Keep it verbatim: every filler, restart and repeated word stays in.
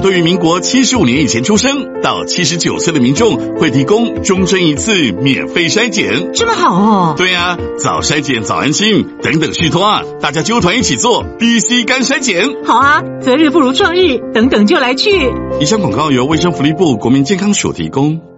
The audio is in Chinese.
对于民国七十五年以前出生到七十九岁的民众，会提供终身一次免费筛检。 这么好哦。 对啊，早筛检早安心，等等续托啊，大家揪团一起做 B C 肝筛检。 好啊，择日不如撞日，等等就来去。 以上广告由卫生福利部国民健康署提供。